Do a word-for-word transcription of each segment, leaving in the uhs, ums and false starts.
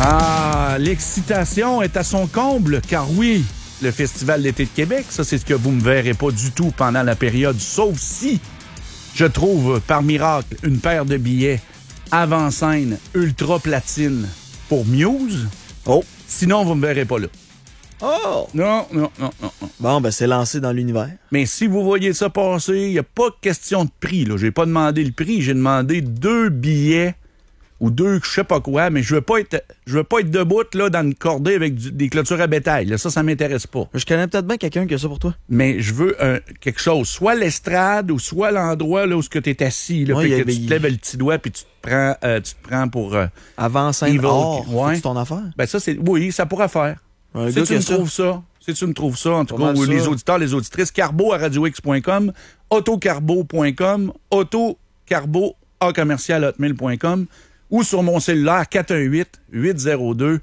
Ah, l'excitation est à son comble, car oui, le Festival d'été de Québec, ça, c'est ce que vous ne me verrez pas du tout pendant la période, sauf si je trouve, par miracle, une paire de billets avant-scène ultra platine pour Muse. Oh! Sinon, vous ne me verrez pas là. Oh! Non, non, non, non, non. Bon, ben c'est lancé dans l'univers. Mais si vous voyez ça passer, il n'y a pas de question de prix. Là. J'ai pas demandé le prix, j'ai demandé deux billets ou deux, je sais pas quoi, mais je veux pas être, je veux pas être debout là dans une cordée avec du, des clôtures à bétail. Là. Ça, ça m'intéresse pas. Je connais peut-être bien quelqu'un qui a ça pour toi. Mais je veux un, quelque chose, soit l'estrade ou soit l'endroit là où tu es assis, là, Ouais, puis y a que des... tu te lèves le petit doigt puis tu te prends, euh, tu te prends pour euh, avant scène or, ouais. c'est ton affaire. Ben ça c'est, oui, ça pourrait faire. Un si gars tu me ça. trouves ça, si tu me trouves ça, en tout Pas cas, ou mal les ça. auditeurs, les auditrices, carbo à radio x point com, autocarbo point com, autocarbo à commercial hotmail point com ou sur mon cellulaire quatre un huit, huit zéro deux,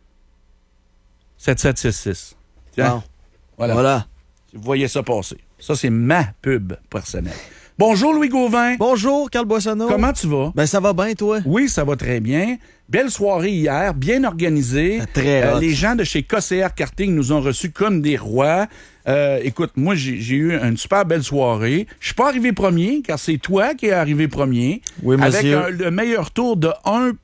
sept sept six six. Tiens, Bon. voilà. Voilà. Vous voyez ça passer. Ça, c'est ma pub personnelle. Bonjour Louis Gauvin. Bonjour, Carl Boissonneau. Comment tu vas? Ben ça va bien, toi? Oui, ça va très bien. Belle soirée hier, bien organisée. Très hot. Euh, les gens de chez K C R Karting nous ont reçus comme des rois. Euh, écoute, moi, j'ai, j'ai eu une super belle soirée. Je suis pas arrivé premier, car c'est toi qui es arrivé premier. Oui, monsieur. Avec un- le meilleur tour de un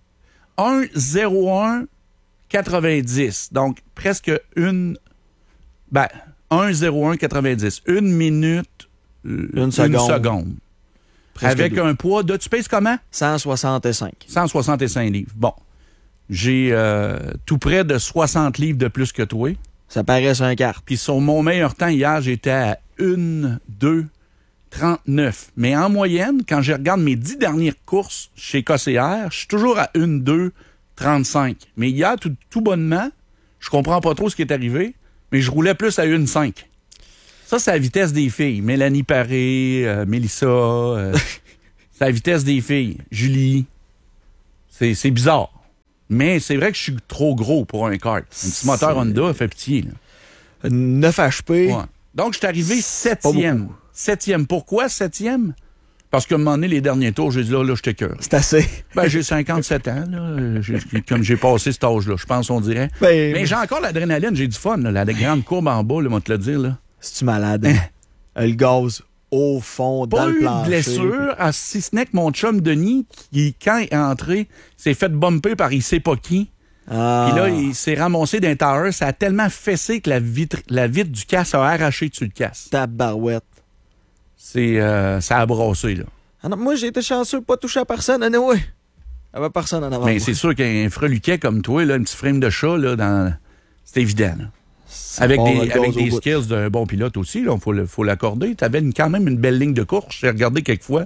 zéro un quatre-vingt-dix. Donc, presque une... Ben, un zéro un quatre-vingt-dix. Une minute... euh, Une seconde. seconde. Presque Avec deux. un poids de... Tu pèses comment? cent soixante-cinq. cent soixante-cinq livres. Bon. J'ai euh, tout près de soixante livres de plus que toi. Ça paraît sur un carte. Puis sur mon meilleur temps hier, j'étais à un deux trente-neuf. Mais en moyenne, quand je regarde mes dix dernières courses chez K C R, je suis toujours à un deux trente-cinq. Mais hier, tout, tout bonnement, je comprends pas trop ce qui est arrivé, mais je roulais plus à un cinq. Ça, c'est la vitesse des filles. Mélanie Paré, euh, Mélissa, euh, c'est la vitesse des filles. Julie. C'est, c'est bizarre. Mais c'est vrai que je suis trop gros pour un kart. Un petit moteur C'est- Honda fait pitié. Là. neuf H P. Ouais. Donc, je suis arrivé septième. Septième. Pourquoi septième? Parce qu'à un moment donné, les derniers tours, j'ai dit là, là, je t'écoeure. C'est assez. Ben, j'ai cinquante-sept ans, là. J'ai- comme j'ai passé cet âge-là, je pense, on dirait. Ben, Mais j'ai encore l'adrénaline, j'ai du fun, là. La grande courbe en bas, là, on va te le dire, là. c'est-tu malade? Euh, le gaz au fond, dans Pas le eu de plancher. blessure, à- si ce n'est que mon chum Denis, qui, quand il est entré, s'est fait bumper par il sait pas qui. Ah. Puis là, il s'est ramassé d'un tower. Ça a tellement fessé que la vitre, la vitre du casse a arraché dessus le casse. Tabarouette. C'est, euh, ça a brassé, là. Ah non, moi, j'ai été chanceux de pas toucher à personne. Ah non, oui. Il n'y avait personne en avant. Mais moi. c'est sûr qu'un freluquet comme toi, là, un petit frame de chat, là, dans... c'est évident. Là. Ça Avec part des, le gaz avec au des bout. skills d'un bon pilote aussi, il faut, le- faut l'accorder. Tu avais quand même une belle ligne de course. J'ai regardé quelques fois.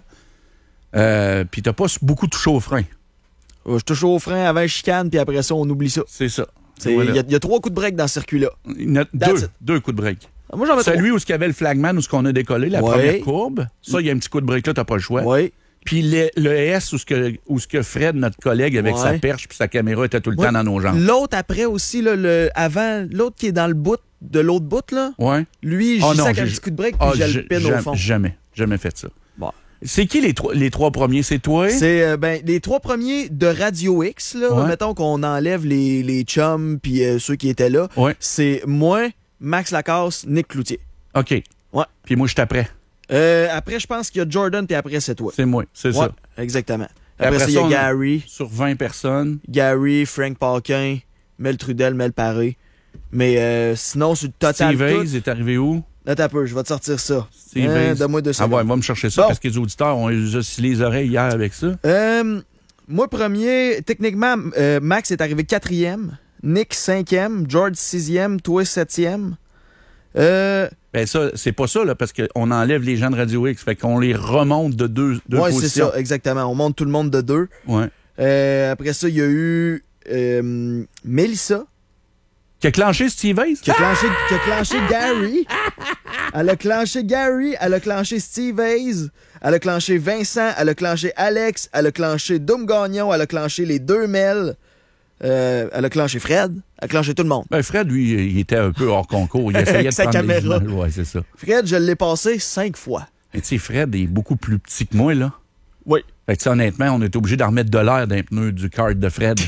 Euh, puis t'as pas beaucoup touché au frein. Euh, Je touche au frein avant chicane, puis après ça, on oublie ça. C'est ça. Il y, Voilà. a- y a trois coups de break dans ce circuit-là. Il y en a That's deux, it. deux coups de break. Ah, moi, j'en mets Celui où il y avait le flagman, où ce qu'on a décollé, la Ouais. première courbe. Ça, il y a un petit coup de break là, t'as pas le choix. trois. Oui. Puis le, le S, où ce, que, où ce que Fred, notre collègue, avec Ouais. sa perche puis sa caméra, était tout le Ouais. temps dans nos jambes. L'autre après aussi, là, le, avant, l'autre qui est dans le bout de l'autre bout, là, Ouais. lui, je Oh dis non, ça avec un j'ai- petit coup de break, puis Ah, je je- le pine au jamais, fond. Jamais, jamais fait ça. Bon. C'est qui les, trois- les trois premiers? C'est toi? C'est euh, ben, les trois premiers de Radio X, là, Ouais. mettons qu'on enlève les, les chums puis euh, ceux qui étaient là. Ouais. C'est moi, Max Lacasse, Nick Cloutier. OK. Ouais. Puis moi, je t'apprends. Euh, après, je pense qu'il y a Jordan, puis après, c'est toi. C'est moi, c'est Ouais, ça. exactement. Après Après, ça, il y ça, a on- Gary. Sur vingt personnes. Gary, Frank Paquin, Mel Trudel, Mel Paré. Mais euh, sinon, sur le total. Steve tout- Hayes est arrivé où? Attends un peu, je vais te sortir ça. Steve Euh, Hayes. Donne-moi deux Ah secondes. ouais, va me chercher ça Bon. parce que les auditeurs ont oscillé les oreilles hier avec ça. Euh, moi, premier, techniquement, euh, Max est arrivé quatrième, Nick cinquième, George sixième, toi septième. Euh, Ben ça, c'est pas ça, là, parce qu'on enlève les gens de Radio X. Fait qu'on les remonte de deux, deux ouais, c'est positions. ça, exactement. On monte tout le monde de deux. Ouais. Euh, après ça, il y a eu euh, Mélissa, Qui a clenché Steve Hayes? qui a clenché, qui a clenché Gary. Elle a clenché Gary, elle a clenché Steve Hayes, elle a clenché Vincent, elle a clenché Alex, elle a clenché Dom Gagnon, elle a clenché les deux Mel, euh, elle a clenché Fred, elle a clenché tout le monde. Ben Fred, lui, il était un peu hors concours. Il essayait Avec de sa prendre les caméra. images. Ouais, c'est ça. Fred, je l'ai passé cinq fois. Mais tu sais, Fred est beaucoup plus petit que moi, là. Oui. Fait que, tu sais, honnêtement, on est obligé d'en remettre de l'air dans les pneus du kart de Fred.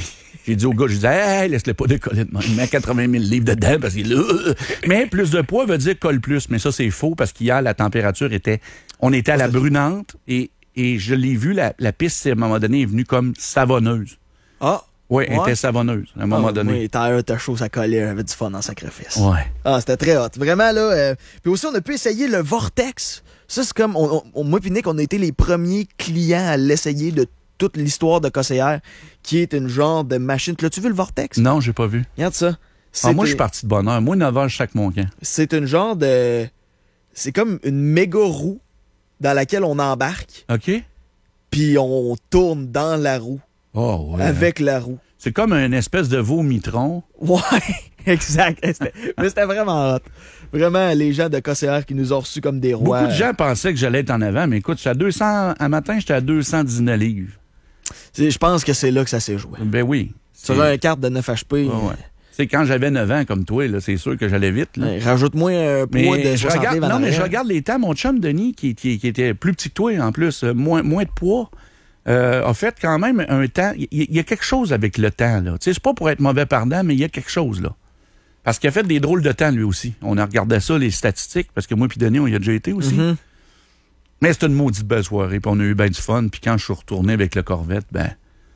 J'ai dit au gars, je disais, hey, laisse-le pas décoller de moi. Il met quatre-vingt mille livres dedans parce qu'il est là. Mais plus de poids veut dire colle plus. Mais ça, c'est faux parce qu'hier, la température était... On était à la brunante et, et je l'ai vu, la, la piste, à un moment donné, est venue comme savonneuse. Ah! Oui, elle était savonneuse, à un moment ah, donné. Oui, t'as t'as chaud, ça collait, avait du fun en sacrifice. Ouais. Ah, c'était très hot. Vraiment, là. Euh... Puis aussi, on a pu essayer le Vortex. Ça, c'est comme... On, on, moi et Nick, on a été les premiers clients à l'essayer de toute l'histoire de Cossé-R, qui est une genre de machine. L'as-tu vu le Vortex? Non, j'ai pas vu. Regarde ça. Ah, moi, je suis parti de bonne heure. Moi, neuf heures, je chaque mon camp. C'est une genre de... C'est comme une méga roue dans laquelle on embarque. OK. Puis on tourne dans la roue. Oh, ouais. Avec la roue. C'est comme une espèce de vomitron. Ouais, exact. C'était... Mais c'était vraiment hot. Vraiment, les gens de Cossé-R qui nous ont reçus comme des rois. Beaucoup de gens pensaient que j'allais être en avant, mais écoute, j'étais à deux cents... Un matin, j'étais à deux cent dix-neuf livres. Je pense que c'est là que ça s'est joué. Ben oui. Sur un carte de neuf H P. Ouais, ouais. C'est quand j'avais neuf ans comme toi, là, c'est sûr que j'allais vite. Là. Ouais, rajoute-moi un poids de je regarde, Non, mais je regarde les temps. Mon chum Denis, qui, qui, qui était plus petit que toi en plus, euh, moins, moins de poids, euh, a fait quand même un temps. Il y, y a quelque chose avec le temps. Là. C'est pas pour être mauvais pardon, mais il y a quelque chose là. Parce qu'il a fait des drôles de temps lui aussi. On a regardé ça, les statistiques, parce que moi et Denis, on y a déjà été aussi. Mm-hmm. Mais c'était une maudite belle soirée, puis on a eu bien du fun. Puis quand je suis retourné avec le Corvette, ben...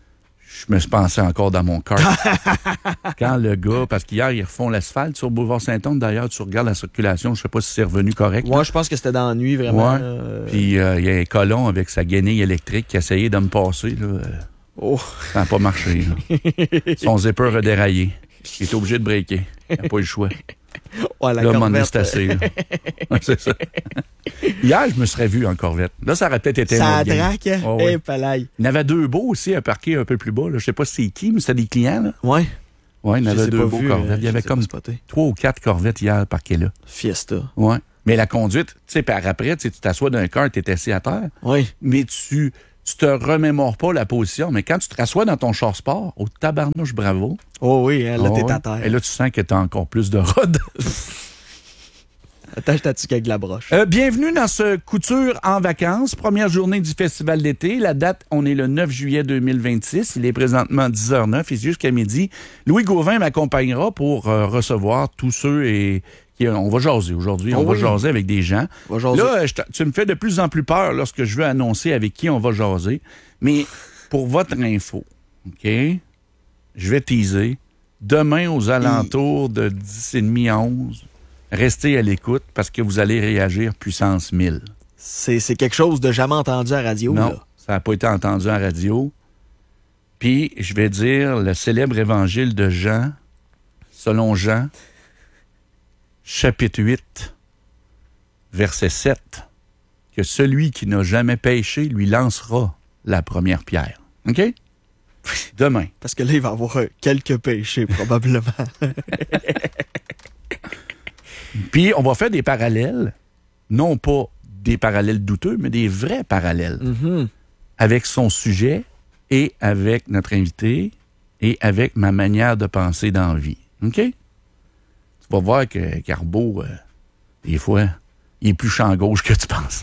Je me suis pensé encore dans mon cœur. Quand le gars, parce qu'hier, ils refont l'asphalte sur Boulevard-Saint-Onge. D'ailleurs, tu regardes la circulation, je sais pas si c'est revenu correct. Moi, ouais, je pense que c'était dans la nuit, vraiment. Ouais. Euh... Puis, il euh, y a un colon avec sa guenille électrique qui essayait de me passer. Là. Oh. Ça n'a pas marché. Là. Son zipper a déraillé. Il était obligé de breaker. Il n'a pas eu le choix. Ouais, la là, Corvette. C'est assez. Ouais, c'est ça. Hier, je me serais vu en Corvette. Là, ça aurait peut-être été ça un autre traque, hein? Oh, ouais. Hey, palaille. Il y en avait deux beaux aussi à parquer un peu plus bas. Là. Je sais pas si c'est qui, mais c'était des clients. Là. Ouais. Ouais, il y en avait deux beaux vu, Corvettes. Euh, Il y avait comme trois ou quatre Corvettes hier parquées là. Fiesta. Ouais. Mais la conduite, tu sais, par après, tu t'assois d'un car, tu es assis à terre. Oui. Mais tu... Tu te remémores pas la position, mais quand tu te rassois dans ton char sport, au tabarnouche, bravo. Oh oui, hein, là, oh, t'es ouais. à terre. Et là, tu sens que t'as encore plus de rod. Attache ta tuque avec la broche. Euh, bienvenue dans ce Couture en vacances. Première journée du festival d'été. La date, on est le neuf juillet deux mille vingt-six. Il est présentement dix heures neuf, ici jusqu'à midi. Louis Gauvin m'accompagnera pour euh, recevoir tous ceux et... On va jaser aujourd'hui. Oh on oui. va jaser avec des gens. Jaser. Là, je tu me fais de plus en plus peur lorsque je veux annoncer avec qui on va jaser. Mais pour votre info, OK, je vais teaser. Demain, aux alentours de dix et demi à onze, restez à l'écoute parce que vous allez réagir puissance mille. C'est, c'est quelque chose de jamais entendu à la radio. Non, là. Ça n'a pas été entendu à la radio. Puis, je vais dire le célèbre évangile de Jean, selon Jean, chapitre huit, verset sept, que celui qui n'a jamais péché lui lancera la première pierre. OK? Demain. Parce que là, il va y avoir quelques péchés, probablement. Puis, on va faire des parallèles, non pas des parallèles douteux, mais des vrais parallèles, mm-hmm. avec son sujet et avec notre invité et avec ma manière de penser dans la vie. OK? Tu vas voir que Carbeau, euh, des fois, il est plus champ gauche que tu penses.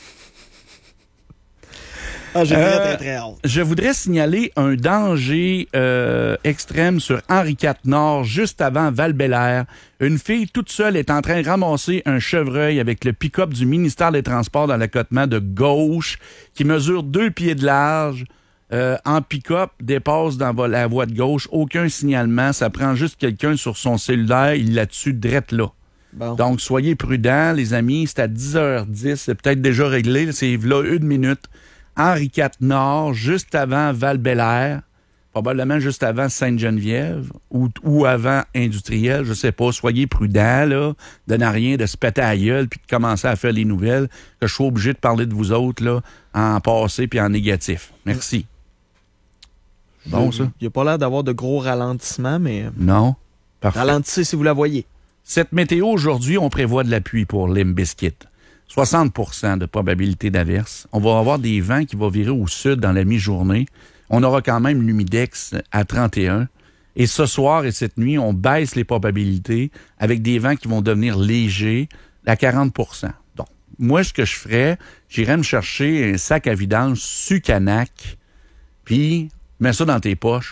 Ah, j'ai très, euh, très, très hâte. Je voudrais signaler un danger euh, extrême sur Henri quatre Nord, juste avant Val-Bélair. Une fille toute seule est en train de ramasser un chevreuil avec le pick-up du ministère des Transports dans l'accotement de gauche, qui mesure deux pieds de large. Euh, en pick-up, dépasse dans la voie de gauche, aucun signalement, ça prend juste quelqu'un sur son cellulaire, il la tue drette là. Bon. Donc, soyez prudents, les amis, c'est à dix heures dix, c'est peut-être déjà réglé, c'est là une minute. Henri quatre Nord, juste avant Val-Bélair, probablement juste avant Sainte-Geneviève ou, ou avant Industriel, je sais pas, soyez prudents, là, donnez rien de se péter à la gueule puis de commencer à faire les nouvelles, que je sois obligé de parler de vous autres, là, en passé puis en négatif. Merci. Bon, ça? Il n'y a pas l'air d'avoir de gros ralentissements, mais... Non. Parfait. Ralentissez si vous la voyez. Cette météo, aujourd'hui, on prévoit de la pluie pour Limp Bizkit. soixante pour cent de probabilité d'averse. On va avoir des vents qui vont virer au sud dans la mi-journée. On aura quand même l'humidex à trente et un. Et ce soir et cette nuit, on baisse les probabilités avec des vents qui vont devenir légers à quarante pour cent. Donc, moi, ce que je ferais, j'irais me chercher un sac à vidange Sucanac, puis mets ça dans tes poches.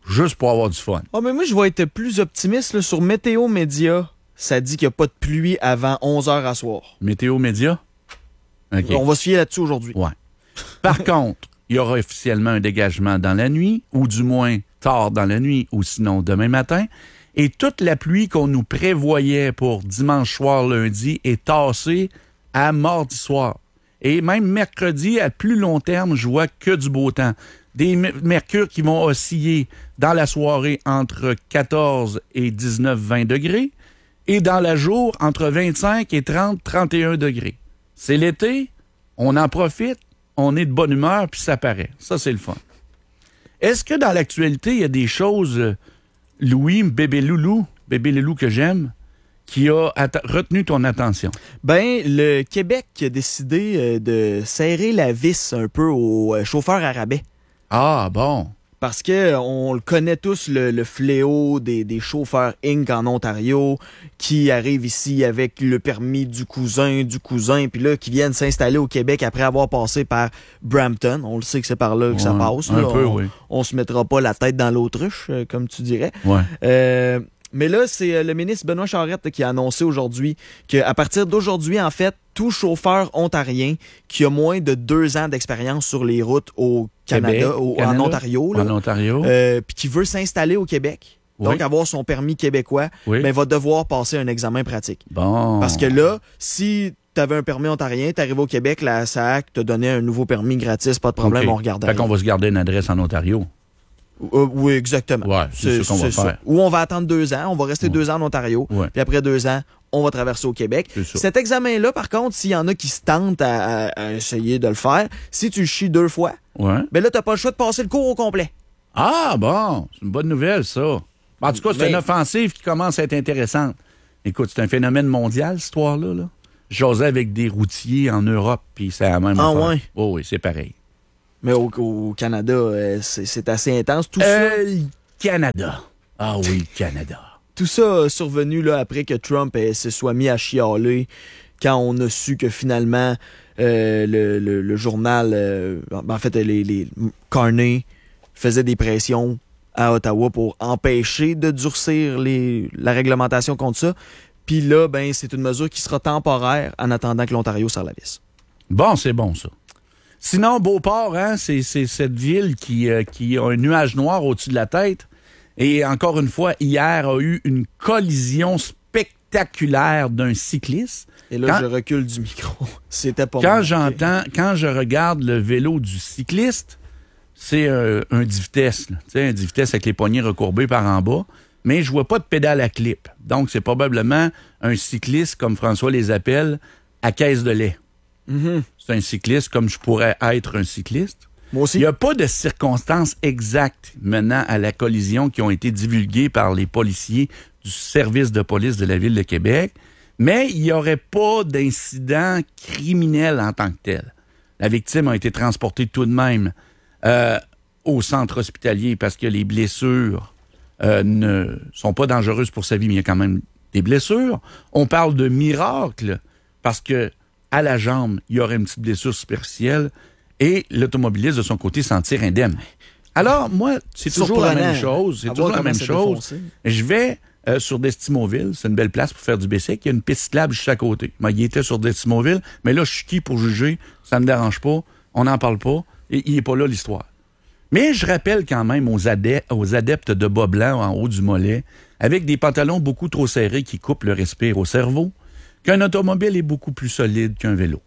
juste pour avoir du fun. Oh, mais moi, je vais être plus optimiste là, sur Météo Média. Ça dit qu'il n'y a pas de pluie avant onze heures à soir. Météo Média? Okay. On va se fier là-dessus aujourd'hui. Ouais. Par contre, il y aura officiellement un dégagement dans la nuit, ou du moins tard dans la nuit, ou sinon demain matin. Et toute la pluie qu'on nous prévoyait pour dimanche soir, lundi, est tassée à mardi soir. Et même mercredi, à plus long terme, je vois que du beau temps. Des mercures qui vont osciller dans la soirée entre quatorze et dix-neuf vingt degrés et dans la jour entre vingt-cinq et trente trente et un degrés. C'est l'été, on en profite, on est de bonne humeur, puis ça paraît. Ça, c'est le fun. Est-ce que dans l'actualité, il y a des choses, euh, Louis, bébé loulou, bébé loulou que j'aime, qui a at- retenu ton attention? Ben, le Québec a décidé euh, de serrer la vis un peu aux euh, chauffeurs à rabais. Ah, bon. Parce que on le connaît tous, le, le fléau des, des chauffeurs Inc en Ontario qui arrivent ici avec le permis du cousin, du cousin, puis là, qui viennent s'installer au Québec après avoir passé par Brampton. On le sait que c'est par là que Ouais, ça passe. un là. peu, on, oui. on se mettra pas la tête dans l'autruche, euh, comme tu dirais. Ouais. Euh, mais là, c'est euh, le ministre Benoît Charette là, qui a annoncé aujourd'hui qu'à partir d'aujourd'hui, en fait, tout chauffeur ontarien qui a moins de deux ans d'expérience sur les routes au Canada, Québec, au, Canada, en Ontario, là, En Ontario. euh, puis qui veut s'installer au Québec, Oui. donc avoir son permis québécois, Oui. ben, va devoir passer un examen pratique. Bon. Parce que là, si tu avais un permis ontarien, tu arrivé au Québec, la S A C t'a donné un nouveau permis gratis, pas de problème, OK. on regarde. Fait qu'on va se garder une adresse en Ontario. Euh, oui, exactement. Ouais, c'est ça qu'on va faire. Ou on va attendre deux ans, on va rester Ouais. deux ans en Ontario, Ouais. puis après deux ans, on va traverser au Québec. C'est ça. Cet examen-là, par contre, s'il y en a qui se tentent à, à- à essayer de le faire, si tu le chies deux fois, Ouais. ben là, t'as pas le choix de passer le cours au complet. Ah, bon. C'est une bonne nouvelle, ça. En tout cas, c'est Mais- une offensive qui commence à être intéressante. Écoute, c'est un phénomène mondial, cette histoire-là. Là. J'osais avec des routiers en Europe, puis c'est la même Ah, affaire. ouais? Oh, oui, c'est pareil. Mais au, au Canada, euh, c'est c'est assez intense. Tout ça, Euh, le Canada. Ah oui, le Canada. tout ça a survenu là, après que Trump eh, se soit mis à chialer quand on a su que finalement euh, le, le- le journal, euh, en fait, les, les Carney faisait des pressions à Ottawa pour empêcher de durcir les, la réglementation contre ça. Puis là, ben, c'est une mesure qui sera temporaire en attendant que l'Ontario serre la vis. Bon, c'est bon, ça. Sinon, Beauport, hein, c'est, c'est cette ville qui, euh, qui a un nuage noir au-dessus de la tête. Et encore une fois, hier a eu une collision spectaculaire d'un cycliste. Et là, Quand- je recule du micro. C'était pas Quand moi. j'entends, quand je regarde le vélo du cycliste, c'est un, un dix vitesses, là. Tu sais, un dix vitesses avec les poignées recourbées par en bas, mais je vois pas de pédale à clip. Donc, c'est probablement un cycliste, comme François les appelle, à caisse de lait. Mhm. C'est un cycliste comme je pourrais être un cycliste. Moi aussi. Il n'y a pas de circonstances exactes menant à la collision qui ont été divulguées par les policiers du service de police de la Ville de Québec, mais il n'y aurait pas d'incident criminel en tant que tel. La victime a été transportée tout de même euh, au centre hospitalier parce que les blessures euh, ne sont pas dangereuses pour sa vie, mais il y a quand même des blessures. On parle de miracle parce que à la jambe, il y aurait une petite blessure superficielle et l'automobiliste, de son côté, s'en tire indemne. Alors, moi, c'est toujours la même chose. C'est À toujours voir la comment même c'est chose. défoncé. Je vais euh, sur Destimoville. C'est une belle place pour faire du bicycle. Il y a une piste cyclable juste à côté. Moi, il était sur Destimoville, mais là, je suis qui pour juger? Ça me dérange pas. On n'en parle pas. Et il n'est pas là, l'histoire. Mais je rappelle quand même aux, adep- aux adeptes de bas blancs en haut du mollet, avec des pantalons beaucoup trop serrés qui coupent le respire au cerveau, qu'un automobile est beaucoup plus solide qu'un vélo.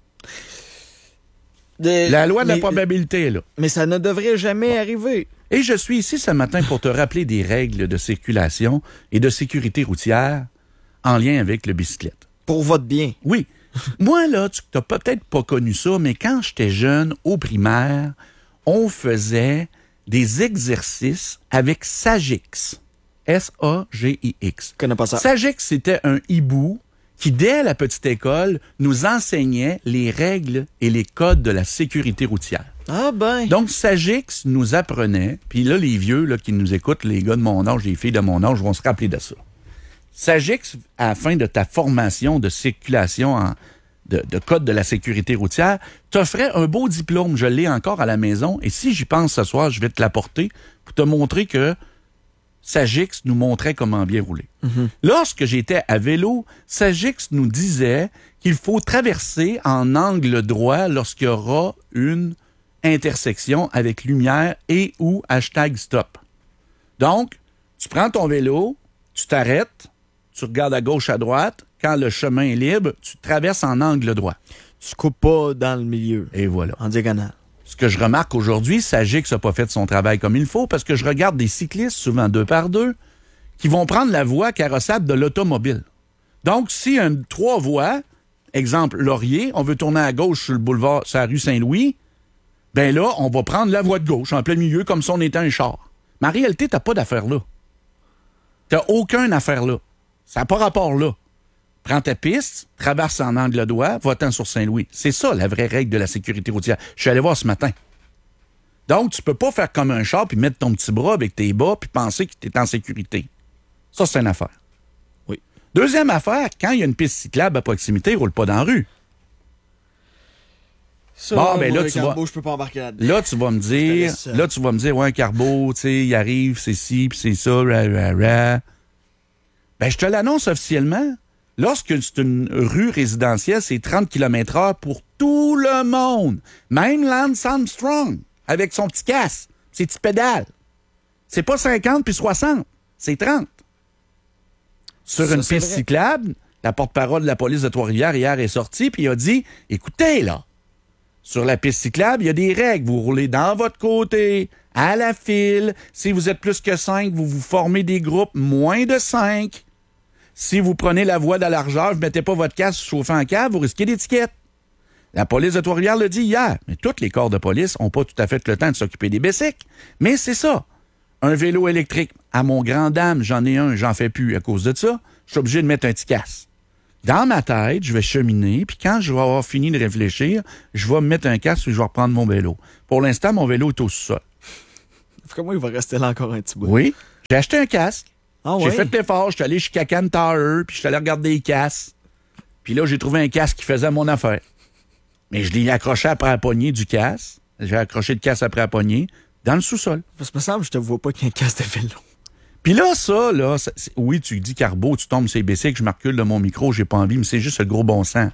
De- La loi de la mais- probabilité est là. Mais ça ne devrait jamais arriver. Et je suis ici ce matin pour te rappeler des règles de circulation et de sécurité routière en lien avec le bicyclette. Pour votre bien. Oui. Moi, là, tu n'as peut-être pas connu ça, mais quand j'étais jeune, au primaire, on faisait des exercices avec Sagix. S A G I X. Je connais pas ça. Sagix, c'était un hibou qui, dès la petite école, nous enseignait les règles et les codes de la sécurité routière. Ah ben. Donc, Sagix nous apprenait, puis là, les vieux là, qui nous écoutent, les gars de mon âge, les filles de mon âge, vont se rappeler de ça. Sagix, à la fin de ta formation de circulation en- de, de code de la sécurité routière, t'offrait un beau diplôme. Je l'ai encore à la maison. Et si j'y pense ce soir, je vais te l'apporter pour te montrer que Sagix nous montrait comment bien rouler. Mm-hmm. Lorsque j'étais à vélo, Sagix nous disait qu'il faut traverser en angle droit lorsqu'il y aura une intersection avec lumière et ou hashtag stop. Donc, tu prends ton vélo, tu t'arrêtes, tu regardes à gauche, à droite. Quand le chemin est libre, tu traverses en angle droit. Tu coupes pas dans le milieu. Et voilà. En diagonale. Ce que je remarque aujourd'hui, Sagix n'a pas fait son travail comme il faut parce que je regarde des cyclistes, souvent deux par deux, qui vont prendre la voie carrossable de l'automobile. Donc, si un trois voies, exemple Laurier, on veut tourner à gauche sur le boulevard, sur la rue Saint-Louis, ben là, on va prendre la voie de gauche en plein milieu comme si on était un char. Mais en réalité, t'as pas d'affaire là. T'as aucune affaire là. Ça n'a pas rapport là. Prends ta piste, traverse en angle droit, va-t'en sur Saint-Louis. C'est ça, la vraie règle de la sécurité routière. Je suis allé voir ce matin. Donc, tu peux pas faire comme un char puis mettre ton petit bras avec tes bas puis penser que tu es en sécurité. Ça, c'est une affaire. Oui. Deuxième affaire, quand il y a une piste cyclable à proximité, roule pas dans la rue. Ça, bon, ben moi, là, tu Carbo, vas, je peux pas embarquer là-dedans. là, tu vas me dire, là, tu vas me dire, ouais, un Carbo, tu sais, il arrive, c'est ci, puis c'est ça, ra, ra, ra. Ben, je te l'annonce officiellement. Lorsque c'est une rue résidentielle, c'est trente kilomètres heure pour tout le monde. Même Lance Armstrong, avec son petit casque, ses petits pédales. C'est pas cinquante puis soixante, c'est trente. Sur Ça, une c'est piste vrai. cyclable, la porte-parole de la police de Trois-Rivières hier est sortie puis il a dit, écoutez, là, sur la piste cyclable, il y a des règles. Vous roulez dans votre côté, à la file. Si vous êtes plus que cinq, vous vous formez des groupes moins de cinq. Si vous prenez la voie de la largeur, vous ne mettez pas votre casque chauffant en cave, vous risquez d'étiquette. La police de Trois-Rivières l'a dit hier, mais tous les corps de police n'ont pas tout à fait le temps de s'occuper des bicycles. Mais c'est ça. Un vélo électrique, à mon grand dame, j'en ai un, j'en fais plus à cause de ça. Je suis obligé de mettre un petit casque. Dans ma tête, je vais cheminer, puis quand je vais avoir fini de réfléchir, je vais me mettre un casque et je vais reprendre mon vélo. Pour l'instant, mon vélo est au sous-sol. Comment il va rester là encore un petit bout? Oui. J'ai acheté un casque. Ah J'ai ouais? fait l'effort, je suis allé chez Kakan Tower, puis je suis allé regarder les casques. Puis là, j'ai trouvé un casque qui faisait mon affaire. Mais je l'ai accroché après la poignée du casque. J'ai accroché le casque après la poignée dans le sous-sol. Parce que me semble que je te vois pas qu'il y a un casque de vélo. Puis là, ça, là, ça, c'est- oui, tu dis Carbo, tu tombes sur les bicycles, je me recule de mon micro, j'ai pas envie, mais c'est juste le gros bon sens.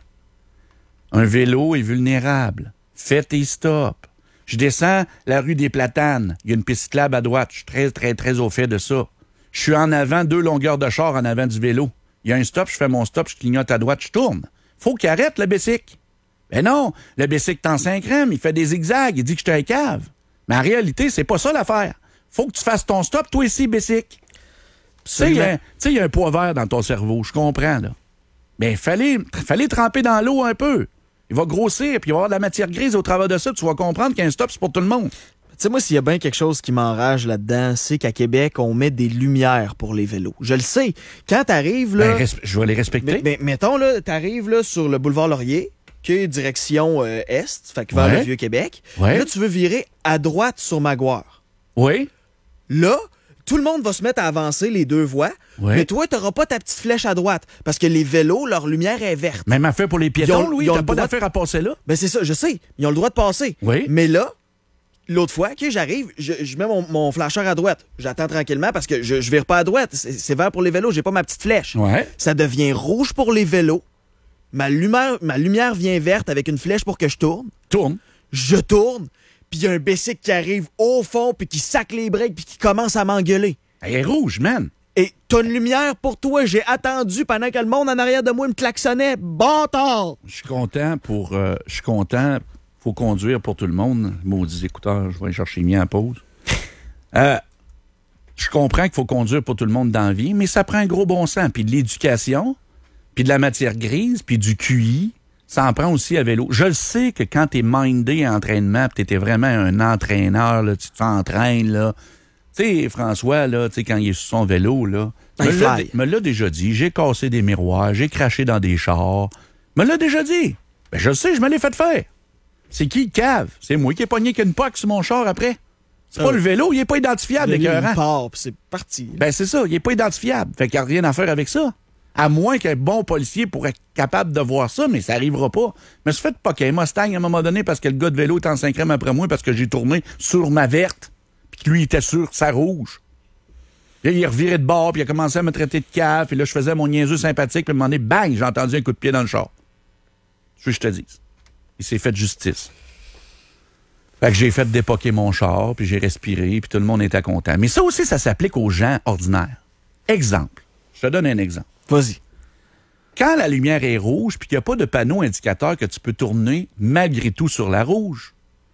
Un vélo est vulnérable. Fais tes stops. Je descends la rue des Platanes. Il y a une piste cyclable à droite. Je suis très, très, très au fait de ça. Je suis en avant, deux longueurs de char en avant du vélo. Il y a un stop, je fais mon stop, je clignote à droite, je tourne. Faut qu'il arrête, le bicycle. Ben non, le bicycle est en cinq rames, il fait des zigzags, il dit que je suis un cave. Mais en réalité, c'est pas ça l'affaire. Faut que tu fasses ton stop, toi ici, bicycle. Tu sais, il y a un- tu sais, il y a un poids vert dans ton cerveau, je comprends, là. Mais fallait, fallait tremper dans l'eau un peu. Il va grossir, puis il va y avoir de la matière grise au travers de ça, tu vas comprendre qu'un stop, c'est pour tout le monde. Tu sais, moi, s'il y a bien quelque chose qui m'enrage là-dedans, c'est qu'à Québec, on met des lumières pour les vélos. Je le sais. Quand t'arrives, là... Ben, res- je vais les respecter. Mais, mais mettons, là, t'arrives là, sur le boulevard Laurier, qui est direction euh, est, fait que vers Ouais. le Vieux-Québec. Ouais. Là, tu veux virer à droite sur Maguire. Oui. Là, tout le monde va se mettre à avancer les deux voies, Ouais. mais toi, t'auras pas ta petite flèche à droite, parce que les vélos, leur lumière est verte. Même affaire pour les Ils piétons, ont- Louis, ils ont t'as le pas droit d'affaire à passer là. Ben c'est ça, je sais. Ils ont le droit de passer. Oui. Mais là, l'autre fois, OK, j'arrive, je, je mets mon, mon flasheur à droite. J'attends tranquillement parce que je, je vire pas à droite. C'est, c'est vert pour les vélos, j'ai pas ma petite flèche. Ouais. Ça devient rouge pour les vélos. Ma lumière, ma lumière vient verte avec une flèche pour que je tourne. Tourne. Je tourne, puis il y a un bicycle qui arrive au fond, puis qui sac les breaks, puis qui commence à m'engueuler. Elle est rouge, man. Et t'as une lumière pour toi. J'ai attendu pendant que le monde en arrière de moi me klaxonnait. Bâtard! Je suis content pour. euh, Je suis content. Faut conduire pour tout le monde. Maudits écouteurs, je vais aller chercher les miens en pause. Euh, je comprends qu'il faut conduire pour tout le monde dans la vie, mais ça prend un gros bon sens. Puis de l'éducation, puis de la matière grise, puis du Q I, ça en prend aussi à vélo. Je le sais que quand t'es mindé à entraînement, puis t'étais vraiment un entraîneur, là, tu t'entraînes, là. Tu sais, François, là, tu sais, quand il est sur son vélo, là, Il me l'a, fly. me l'a déjà dit, j'ai cassé des miroirs, j'ai craché dans des chars. Me l'a déjà dit. Ben, je le sais, je me l'ai fait faire. C'est qui le cave? C'est moi qui ai pogné qu'une poque sur mon char après. C'est Ah pas oui. le vélo, il est pas identifiable, Lui, il l'écœurant. part, puis c'est parti. Ben, c'est ça, il est pas identifiable. Fait qu'il n'y a rien à faire avec ça. À moins qu'un bon policier pourrait être capable de voir ça, mais ça n'arrivera pas. Je me suis fait poquer un Mustang à un moment donné parce que le gars de vélo était en cinq crème après moi parce que j'ai tourné sur ma verte, puis que lui était sur sa rouge. Là, il est reviré de bord, puis il a commencé à me traiter de cave, et là, je faisais mon niaiseux sympathique, puis à un moment donné, bang, j'ai entendu un coup de pied dans le char. Je veux que je te dise. Il s'est fait justice. Fait que j'ai fait dépoquer mon char, puis j'ai respiré, puis tout le monde était content. Mais ça aussi, ça s'applique aux gens ordinaires. Exemple. Je te donne un exemple. Vas-y. Quand la lumière est rouge, puis qu'il n'y a pas de panneau indicateur que tu peux tourner malgré tout sur la rouge,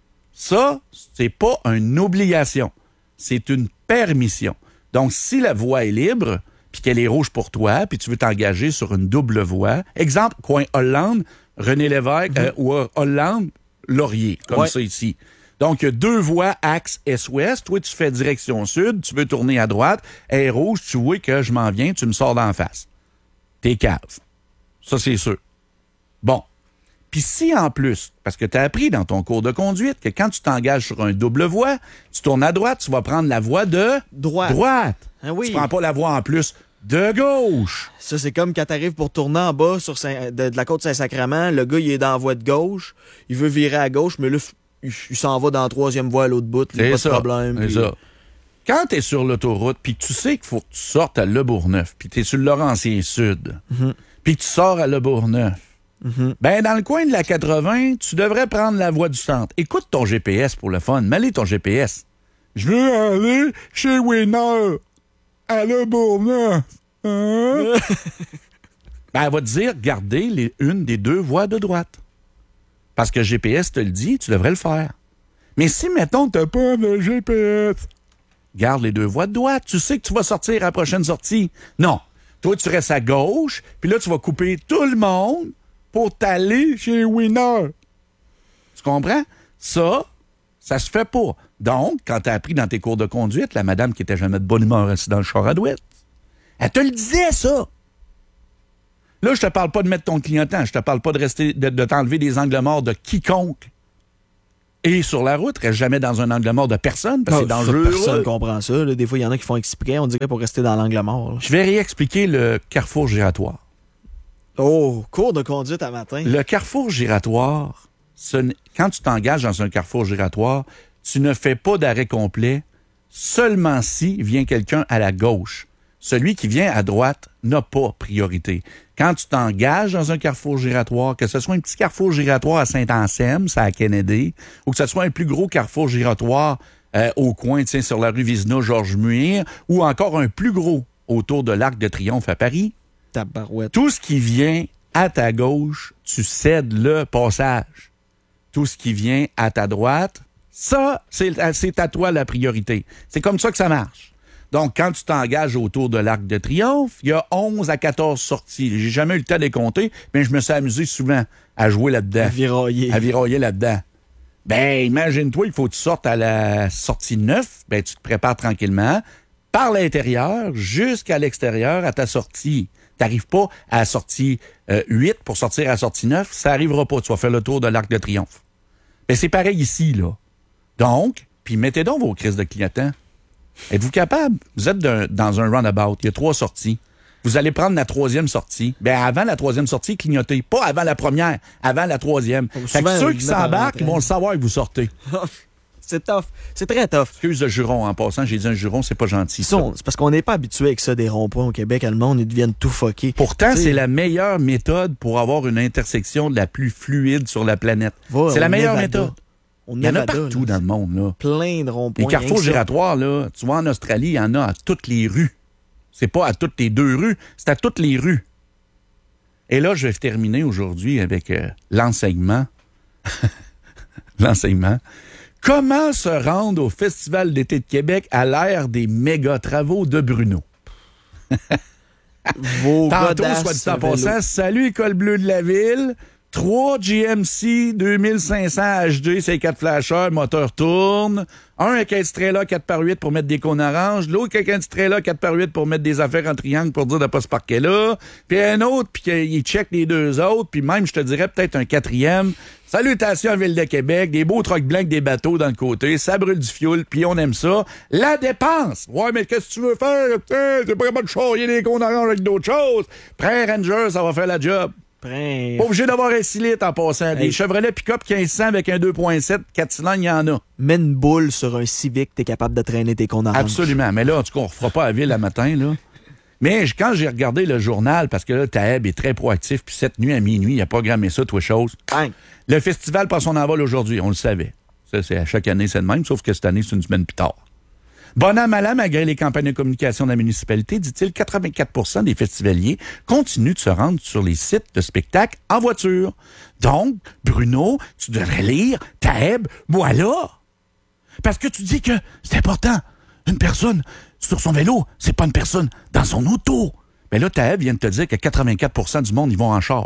ça, c'est pas une obligation. C'est une permission. Donc, si la voie est libre, puis qu'elle est rouge pour toi, puis tu veux t'engager sur une double voie, exemple, coin Hollande, René Lévesque, mm-hmm. euh, ou Hollande, Laurier, comme ouais. ça ici. Donc, il y a deux voies axe est-ouest. Toi, tu fais direction sud, tu veux tourner à droite. Elle est rouge, tu vois que je m'en viens, tu me sors d'en face. T'es cave. Ça, c'est sûr. Bon. Puis si, en plus, parce que tu as appris dans ton cours de conduite que quand tu t'engages sur un double voie, tu tournes à droite, tu vas prendre la voie de droite. droite. Ah oui. Tu prends pas la voie en plus de gauche. Ça, c'est comme quand t'arrives pour tourner en bas sur Saint- de, de la côte Saint-Sacrement, le gars, il est dans la voie de gauche, il veut virer à gauche, mais là, il, il s'en va dans la troisième voie à l'autre bout, il n'y a pas ça. de problème. C'est puis... ça. Quand t'es sur l'autoroute, puis que tu sais qu'il faut que tu sortes à Le Bourgneuf, puis t'es sur le Laurentien Sud, mm-hmm. puis que tu sors à Le Bourgneuf, mm-hmm. ben dans le coin de la quatre-vingts, tu devrais prendre la voie du centre. Écoute ton G P S pour le fun. Mets ton G P S. Je veux aller chez Winner, à Le Bourgneuf. Hein? Ben, elle va te dire, gardez les, une des deux voies de droite. Parce que G P S te le dit, tu devrais le faire. Mais si, mettons, t'as pas de G P S, garde les deux voies de droite. Tu sais que tu vas sortir à la prochaine sortie. Non. Toi, tu restes à gauche, puis là, tu vas couper tout le monde pour t'aller chez Winner. Tu comprends? Ça, ça se fait pas. Donc, quand t'as appris dans tes cours de conduite, la madame qui était jamais de bonne humeur assis dans le char à douette, elle te le disait, ça. Là, je te parle pas de mettre ton clignotant. Je te parle pas de rester, de, de t'enlever des angles morts de quiconque. Et sur la route, reste jamais dans un angle mort de personne, parce que c'est dangereux. Personne ne comprend ça. Là. Des fois, il y en a qui font exprès, on dirait, pour rester dans l'angle mort. Là. Je vais réexpliquer le carrefour giratoire. Oh, cours de conduite à matin. Le carrefour giratoire, ce quand tu t'engages dans un carrefour giratoire, tu ne fais pas d'arrêt complet seulement si vient quelqu'un à la gauche. Celui qui vient à droite n'a pas priorité. Quand tu t'engages dans un carrefour giratoire, que ce soit un petit carrefour giratoire à Saint-Anselme, ça à Kennedy, ou que ce soit un plus gros carrefour giratoire euh, au coin, tiens, sur la rue Vizina, Georges Muir, ou encore un plus gros autour de l'Arc de Triomphe à Paris, tabarouette. Tout ce qui vient à ta gauche, tu cèdes le passage. Tout ce qui vient à ta droite, ça, c'est, c'est à toi la priorité. C'est comme ça que ça marche. Donc, quand tu t'engages autour de l'Arc de Triomphe, il y a onze à quatorze sorties. J'ai jamais eu le temps de les compter, mais je me suis amusé souvent à jouer là-dedans. À virailler. À virailler là-dedans. Ben, imagine-toi, il faut que tu sortes à la sortie neuf. Ben, tu te prépares tranquillement par l'intérieur jusqu'à l'extérieur à ta sortie. T'arrives pas à la sortie euh, huit pour sortir à la sortie neuf. Ça arrivera pas. Tu vas faire le tour de l'Arc de Triomphe. Ben, c'est pareil ici, là. Donc, puis mettez donc vos crises de clignotants. Êtes-vous capable? Vous êtes d'un, dans un roundabout. Il y a trois sorties. Vous allez prendre la troisième sortie. Ben avant la troisième sortie, clignotez. Pas avant la première, avant la troisième. Oh, fait que ceux qui s'embarquent, ils vont le savoir que vous sortez. C'est tough. C'est très tough. Excuse le juron. En passant, j'ai dit un juron, c'est pas gentil. Ça. C'est parce qu'on n'est pas habitué avec ça, des ronds-points au Québec. Le monde, ils deviennent tout fuckés. Pourtant, t'sais, c'est la meilleure méthode pour avoir une intersection la plus fluide sur la planète. Va, c'est la meilleure Nevada. méthode. Il y en a partout là, dans le monde. Là. Plein de ronds-points. Les carrefours giratoires, là, tu vois, en Australie, il y en a à toutes les rues. C'est pas à toutes les deux rues, c'est à toutes les rues. Et là, je vais terminer aujourd'hui avec euh, l'enseignement. l'enseignement. Comment se rendre au Festival d'été de Québec à l'ère des méga travaux de Bruno? Vos Tantôt, soit dit en passant, salut École Bleue de la Ville. trois G M C deux mille cinq cents H D, c'est quatre flasheurs, le moteur tourne. Un avec un petit trailer quatre par huit pour mettre des cônes oranges. L'autre avec un petit trailer quatre par huit pour mettre des affaires en triangle pour dire de pas se parquer là. Puis un autre, puis qu'il check les deux autres. Puis même, je te dirais peut-être un quatrième. Salutations à Ville de Québec. Des beaux trucks blancs avec des bateaux dans le côté. Ça brûle du fioul, puis on aime ça. La dépense! Ouais, mais qu'est-ce que tu veux faire? T'sais, t'es pas capable de charrier des cônes oranges avec d'autres choses. Prends un Ranger, ça va faire la job. Prends... Pas obligé d'avoir un six litres en passant. Hey. Des Chevrolet pick-up quinze cents avec un deux point sept, quatre cylindres, il y en a. Mets une boule sur un Civic, t'es capable de traîner tes cônes oranges. Absolument. Mais là, en tout cas, on ne refera pas la ville le matin, là. Mais quand j'ai regardé le journal, parce que là, Taeb est très proactif, puis cette nuit à minuit, il a programmé ça, toi, chose. Bang. Le festival passe son envol aujourd'hui, on le savait. Ça, c'est à chaque année, c'est le même, sauf que cette année, c'est une semaine plus tard. Bon an, mal an, malgré les campagnes de communication de la municipalité, dit-il, quatre-vingt-quatre pour cent des festivaliers continuent de se rendre sur les sites de spectacles en voiture. Donc, Bruno, tu devrais lire Taeb, voilà. Parce que tu dis que c'est important. Une personne sur son vélo, c'est pas une personne dans son auto. Mais là, Taeb vient de te dire que quatre-vingt-quatre pour cent du monde, ils vont en char.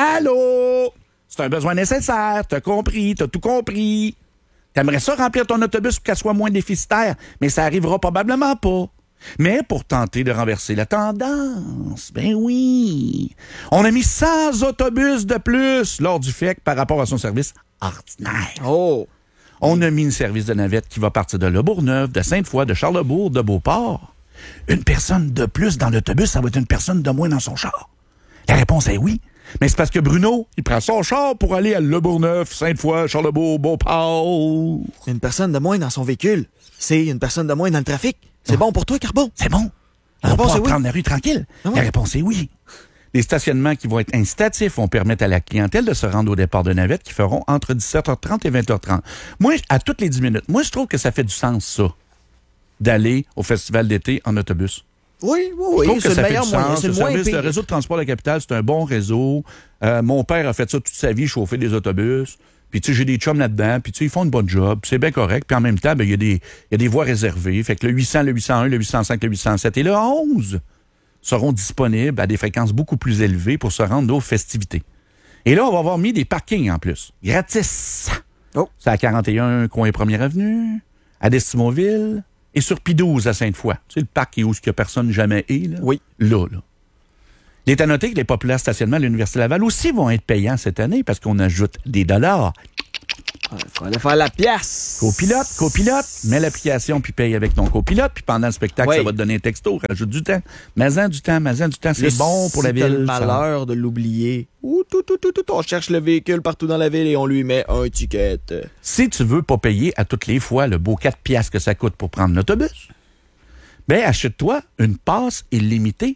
Allô? C'est un besoin nécessaire, t'as compris, t'as tout compris. T'aimerais ça remplir ton autobus pour qu'elle soit moins déficitaire, mais ça arrivera probablement pas. Mais pour tenter de renverser la tendance, ben oui, on a mis cent autobus de plus lors du F E C par rapport à son service ordinaire. Oh! On a mis un service de navette qui va partir de Le Bourgneuf, de Sainte-Foy, de Charlesbourg, de Beauport. Une personne de plus dans l'autobus, ça va être une personne de moins dans son char. La réponse est oui. Mais c'est parce que Bruno, il prend son char pour aller à Le Bourgneuf, Sainte-Foy, Charlesbourg, Beauport. Une personne de moins dans son véhicule. C'est une personne de moins dans le trafic. C'est oh. bon pour toi, Carbon? C'est bon. La on réponse va est oui. prendre la rue tranquille. Ah oui. La réponse est oui. Les stationnements qui vont être incitatifs vont permettre à la clientèle de se rendre au départ de navette qui feront entre dix-sept heures trente et vingt heures trente. Moi, à toutes les dix minutes, moi, je trouve que ça fait du sens, ça, d'aller au festival d'été en autobus. Oui, oui, oui. C'est le meilleur moyen. C'est le, le, moins service, le réseau de transport de la capitale, c'est un bon réseau. Euh, mon père a fait ça toute sa vie, chauffer des autobus. Puis, tu sais, j'ai des chums là-dedans. Puis, tu sais, ils font une bonne job. C'est bien correct. Puis, en même temps, ben, il y a des, il y a des voies réservées. Fait que le huit cents, le huit cent un, le huit cent cinq, le huit cent sept et le onze seront disponibles à des fréquences beaucoup plus élevées pour se rendre aux festivités. Et là, on va avoir mis des parkings en plus. Gratis. Oh. C'est à quarante et un, coin première avenue, à Destimonville. Et sur Pie douze à Sainte-Foy. Tu sais, le parc où il n'y a personne jamais est, là? Oui. Là, là. Il est à noter que les populaires stationnements à l'Université Laval aussi vont être payants cette année parce qu'on ajoute des dollars. Il fallait faire la pièce. Copilote, copilote, mets l'application puis paye avec ton copilote. Puis pendant le spectacle, oui. ça va te donner un texto, rajoute du temps. Mazan du temps, mazan du temps, c'est le bon pour la ville. C'est le malheur ça. de l'oublier. Ouh, tout, tout, tout, tout, on cherche le véhicule partout dans la ville et on lui met un ticket. Si tu veux pas payer à toutes les fois le beau quatre piastres que ça coûte pour prendre l'autobus, ben achète-toi une passe illimitée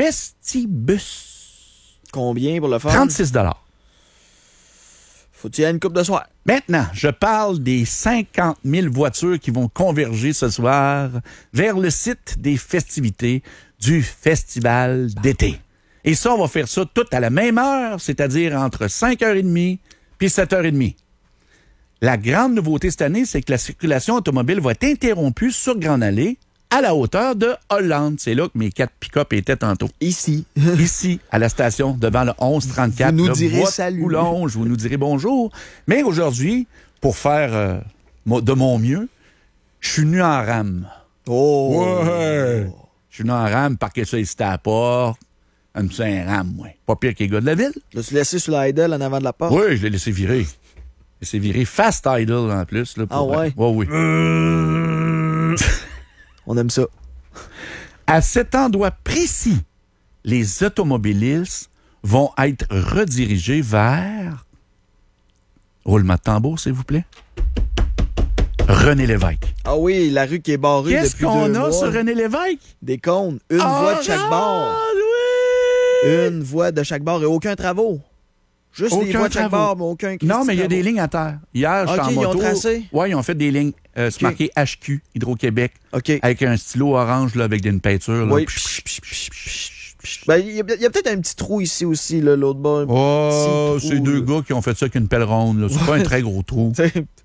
Festibus. Combien pour le faire? trente-six dollars. Faut-il y aller une coupe de soir? Maintenant, je parle des cinquante mille voitures qui vont converger ce soir vers le site des festivités du Festival d'été. Et ça, on va faire ça tout à la même heure, c'est-à-dire entre cinq heures trente puis sept heures trente. La grande nouveauté cette année, c'est que la circulation automobile va être interrompue sur Grande Allée à la hauteur de Hollande. C'est là que mes quatre pick-up étaient tantôt. Ici. Ici, à la station, devant le onze trente-quatre. Vous nous le direz bois de salut. Coulonge, vous nous direz bonjour. Mais aujourd'hui, pour faire euh, de mon mieux, je suis venu en rame. Oh! Ouais! Je suis venu en rame, parquer ça ici à la porte. Un petit un rame, ouais. Pas pire que les gars de la ville. L'as-tu laissé sur la idle en avant de la porte? Oui, je l'ai laissé virer. C'est viré fast idle en plus. Là, pour, ah ouais? Euh, ouais, oui. On aime ça. À cet endroit précis, les automobilistes vont être redirigés vers... Roulement de tambour, s'il vous plaît. René Lévesque. Ah oui, la rue qui est barrée Qu'est-ce depuis qu'on deux a mois. sur René Lévesque? Des cônes. Une oh, voie de chaque bord. Oui! Une voie de chaque bord et aucun travaux. Juste aucun des voies de chaque travaux. bord, mais aucun Non, mais il y a travaux. des lignes à terre. Hier, okay, j'étais en moto. Ils ont tracé? Oui, ils ont fait des lignes. Euh, c'est okay. marqué H Q, Hydro-Québec. OK. Avec un stylo orange, là, avec une peinture. Là. Oui. Ben, il y a, a peut-être un petit trou ici aussi, là, l'autre bord. Oh, c'est deux gars qui ont fait ça avec une pelle ronde. Là. C'est ouais. pas un très gros trou.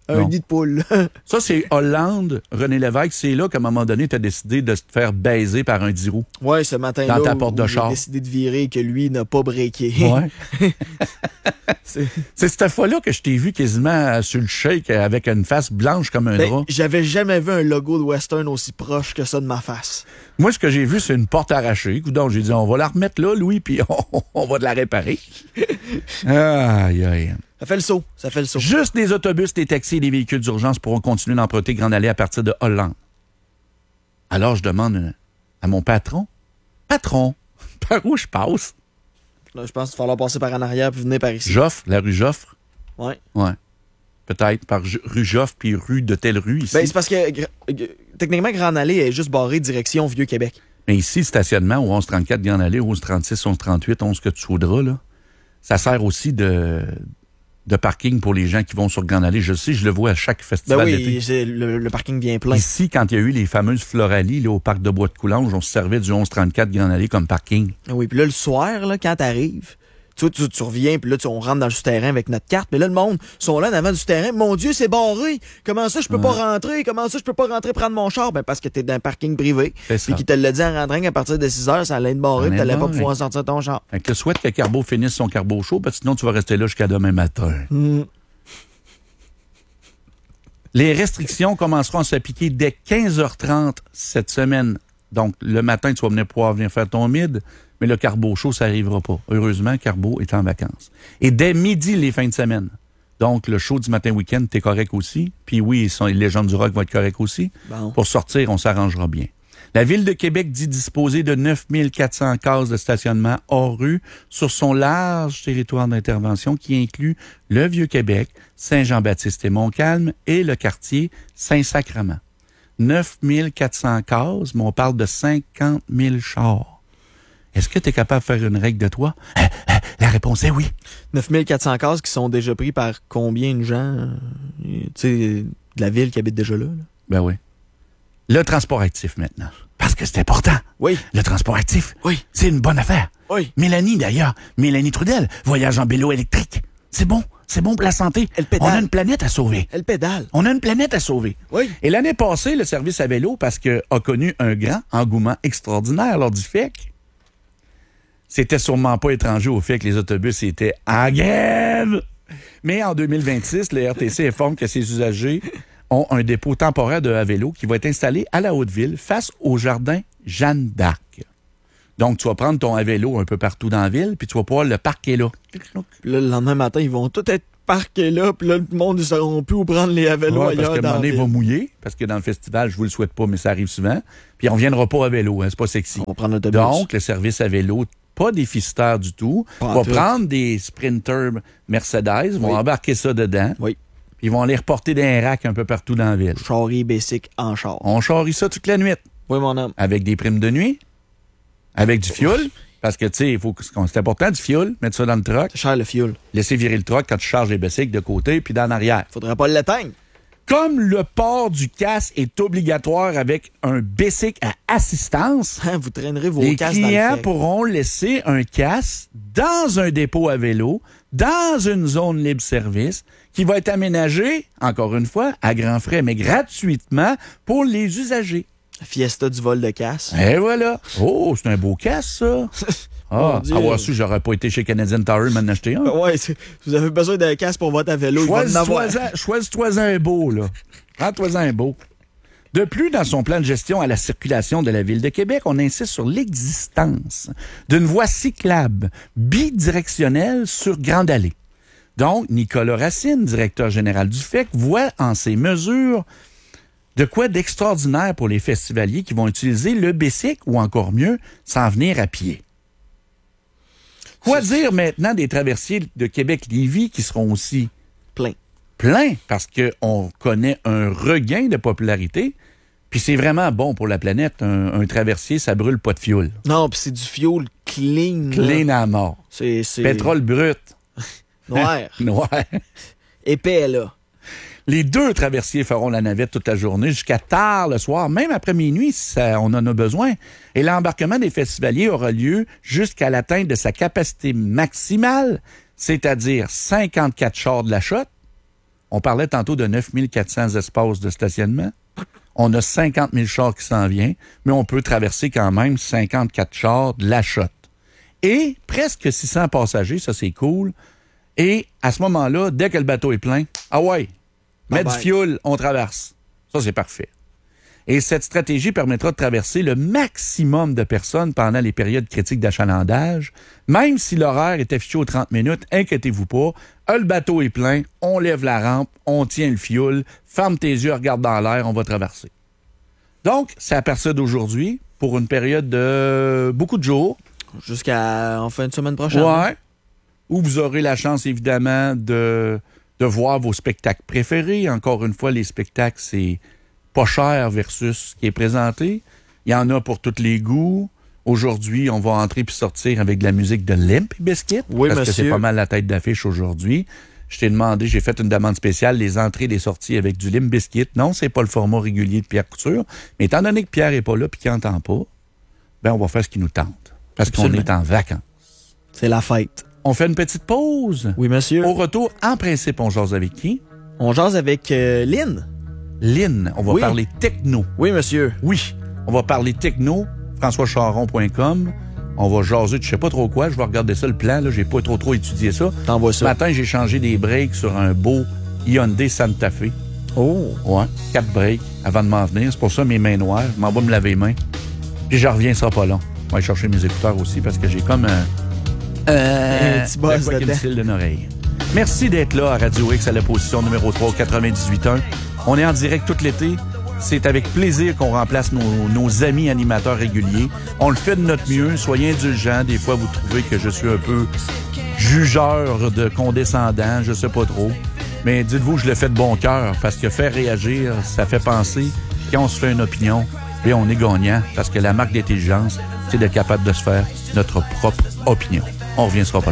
Un Non. nid de poule. Ça, c'est Hollande, René Lévesque. C'est là qu'à un moment donné, tu as décidé de te faire baiser par un dix roues. Ouais, ce matin-là, Dans ta porte de où j'ai char. décidé de virer et que lui n'a pas breaké. Ouais. C'est- C'est cette fois-là que je t'ai vu quasiment sur le shake avec une face blanche comme un Ben, drap. j'avais jamais vu un logo de Western aussi proche que ça de ma face. Moi, ce que j'ai vu, c'est une porte arrachée. Donc, j'ai dit, on va la remettre là, Louis, puis on, on va de la réparer. Aïe, aïe. Ça fait le saut, ça fait le saut. Juste les autobus, les taxis et les véhicules d'urgence pourront continuer d'emprunter Grande Allée à partir de Hollande. Alors, je demande à mon patron, patron, par où je passe? Là, je pense qu'il va falloir passer par en arrière puis venir par ici. Joffre, la rue Joffre? Ouais. Ouais. Peut-être par J- rue Joffre puis rue de telle rue ici. Ben, c'est parce que gra- euh, techniquement, Grande Allée est juste barrée direction Vieux-Québec. Mais ici, le stationnement au onze trente-quatre Grande Allée, onze trente-six, onze trente-huit, onze que tu voudras, là, ça sert aussi de, de parking pour les gens qui vont sur Grande Allée. Je sais, je le vois à chaque Ben festival oui, d'été. c'est- le, le parking vient plein. Ici, quand il y a eu les fameuses Floralies là, au parc de Bois-de-Coulanges, on se servait du onze trente-quatre Grande Allée comme parking. Oui, puis là, le soir, là, quand t'arrives, tu vois, tu, tu reviens, puis là, tu, on rentre dans le souterrain avec notre carte, mais là, le monde sont là en avant du souterrain. Mon Dieu, c'est barré! Comment ça, je peux pas rentrer? Comment ça, je peux pas rentrer prendre mon char? Ben, parce que t'es dans un parking privé. C'est ça. Puis qui te l'a dit en rentrant qu'à partir de six heures, ça allait être barré, Ça puis allait t'allais être pas barré. pouvoir sortir ton char. Fait que souhaite que Carbo finisse son Carbo chaud, parce que sinon, tu vas rester là jusqu'à demain matin. Hmm. Les restrictions commenceront à s'appliquer dès quinze heures trente cette semaine. Donc, le matin, tu vas venir pouvoir venir faire ton mid, mais le Carbo chaud, ça n'arrivera pas. Heureusement, Carbo est en vacances. Et dès midi, les fins de semaine. Donc, le show du matin week-end, t'es correct aussi. Puis oui, ils sont- les légendes du rock vont être corrects aussi. Bon. Pour sortir, on s'arrangera bien. La Ville de Québec dit disposer de neuf mille quatre cents cases de stationnement hors rue sur son large territoire d'intervention qui inclut le Vieux-Québec, Saint-Jean-Baptiste et Montcalm et le quartier Saint-Sacrement. neuf mille quatre cents cases, mais on parle de cinquante mille chars. Est-ce que tu es capable de faire une règle de toi? Euh, euh, la réponse est oui. neuf mille quatre cents cases qui sont déjà pris par combien de gens, euh, tu sais, de la ville qui habite déjà là? là? Ben oui. Le transport actif maintenant. Parce que c'est important. Oui. Le transport actif, Oui. c'est une bonne affaire. Oui. Mélanie, d'ailleurs, Mélanie Trudel, voyage en vélo électrique. C'est bon, c'est bon pour la santé. Elle pédale. On a une planète à sauver. Elle pédale. On a une planète à sauver. Oui. Et l'année passée, le service à vélo, parce que a connu un grand engouement extraordinaire lors du F E C, c'était sûrement pas étranger au fait que les autobus étaient en grève. Mais en deux mille vingt-six, le R T C informe que ses usagers ont un dépôt temporaire de à vélo qui va être installé à la Haute-Ville face au jardin Jeanne d'Arc. Donc, tu vas prendre ton à vélo un peu partout dans la ville, puis tu vas pouvoir le parquer là. Puis là, le lendemain matin, ils vont tous être parqués là, puis là, le monde, ils sauront plus où prendre les à vélo Ouais, ailleurs parce que dans un moment la donné, il ville. va mouiller, parce que dans le festival, je vous le souhaite pas, mais ça arrive souvent. Puis on reviendra pas à vélo, hein, c'est pas sexy. On va prendre l'autobus. Donc, le service à vélo, pas déficitaire du tout, Pas en va tout. prendre des sprinters Mercedes, vont Oui. embarquer ça dedans, Oui. puis ils vont les reporter dans un rack un peu partout dans la ville. Charrie basic en char. On charrie ça toute la nuit, Oui, mon homme. avec des primes de nuit, avec du fioul, parce que, tu sais, il faut que c'est important, du fioul, mettre ça dans le truck, C'est cher le fuel. laisser virer le truck quand tu charges les bicycles de côté, puis dans l'arrière. Faudrait pas l'éteindre. Comme le port du casque est obligatoire avec un bicycle à assistance, Hein, vous traînerez vos les casques dans le clients fait. pourront laisser un casque dans un dépôt à vélo, dans une zone libre-service, qui va être aménagée, encore une fois, à grands frais, mais gratuitement pour les usagers. La fiesta du vol de casse. Et voilà. Oh, c'est un beau casque, ça. Ah, Mon Dieu. avoir su, j'aurais pas été chez Canadian Tower m'en acheter un. Ouais, c'est- vous avez besoin d'un casque pour votre à vélo. Il va en avoir. Choisis-toi-en choisis-toi-en un beau, là. Prends-toi-en un beau. De plus, dans son plan de gestion à la circulation de la Ville de Québec, on insiste sur l'existence d'une voie cyclable bidirectionnelle sur Grande Allée. Donc, Nicolas Racine, directeur général du F E C, voit en ces mesures de quoi d'extraordinaire pour les festivaliers qui vont utiliser le bicycle ou encore mieux, s'en venir à pied. Quoi dire maintenant des traversiers de Québec-Lévis qui seront aussi Plein. pleins parce qu'on connaît un regain de popularité, puis c'est vraiment bon pour la planète. Un, un traversier, ça brûle pas de fioul. Non, puis c'est du fuel clean. là. Clean à mort. C'est, c'est Pétrole brut. noir. Noir. Épais, là. Les deux traversiers feront la navette toute la journée jusqu'à tard le soir, même après minuit si ça, on en a besoin. Et l'embarquement des festivaliers aura lieu jusqu'à l'atteinte de sa capacité maximale, c'est-à-dire cinquante-quatre chars de la shot, On parlait tantôt de neuf mille quatre cents espaces de stationnement. On a cinquante mille chars qui s'en viennent, mais on peut traverser quand même cinquante-quatre chars de la shot. Et presque six cents passagers, ça c'est cool. Et à ce moment-là, dès que le bateau est plein, ah ouais, mets du fioul, on traverse. Ça c'est parfait. Et cette stratégie permettra de traverser le maximum de personnes pendant les périodes critiques d'achalandage. Même si l'horaire est affiché aux trente minutes, inquiétez-vous pas. Le bateau est plein, on lève la rampe, on tient le fioul, ferme tes yeux, regarde dans l'air, on va traverser. Donc, c'est à partir d'aujourd'hui, pour une période de beaucoup de jours. Jusqu'à en fin de semaine prochaine. Ouais. Où vous aurez la chance, évidemment, de, de voir vos spectacles préférés. Encore une fois, les spectacles, c'est pas cher versus ce qui est présenté. Il y en a pour tous les goûts. Aujourd'hui, on va entrer puis sortir avec de la musique de Limp Bizkit. Oui, parce monsieur. que c'est pas mal la tête d'affiche aujourd'hui. Je t'ai demandé, j'ai fait une demande spéciale, les entrées et les sorties avec du Limp Bizkit. Non, c'est pas le format régulier de Pierre Couture. Mais étant donné que Pierre est pas là puis qu'il n'entend pas, ben on va faire ce qui nous tente. Parce Absolument. qu'on est en vacances. C'est la fête. On fait une petite pause. Oui, monsieur. Au retour, en principe, on jase avec qui? On jase avec euh, Lynn. Lynn, on va oui. parler techno. Oui, monsieur. Oui, on va parler techno, françois charon point com. On va jaser, je sais pas trop quoi, je vais regarder ça, le plan, là, j'ai pas trop trop étudié ça. T'envoies ça. Ce matin, j'ai changé des breaks sur un beau Hyundai Santa Fe. Oh! Ouais, quatre breaks avant de m'en venir. C'est pour ça mes mains noires, je m'en vais me laver les mains. Puis je reviens, ça sera pas long. Je vais aller chercher mes écouteurs aussi parce que j'ai comme un... Euh, un petit buzz de dedans. Style d'une oreille. Merci d'être là à Radio X à la position numéro trois, quatre-vingt-dix-huit un. On est en direct tout l'été. C'est avec plaisir qu'on remplace nos, nos amis animateurs réguliers. On le fait de notre mieux. Soyez indulgents. Des fois, vous trouvez que je suis un peu jugeur de condescendant. Je sais pas trop. Mais dites-vous, je le fais de bon cœur parce que faire réagir, ça fait penser. Quand on se fait une opinion, et on est gagnant parce que la marque d'intelligence, c'est d'être capable de se faire notre propre opinion. On revient, ce sera pas